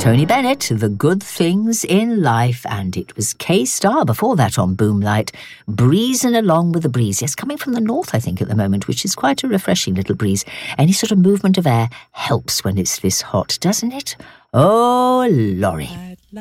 Tony Bennett, The Good Things in Life, and it was K-Star before that on Boomlight, breezing along with the breeze. Yes, coming from the north, I think, at the moment, which is quite a refreshing little breeze. Any sort of movement of air helps when it's this hot, doesn't it? Oh, Laurie.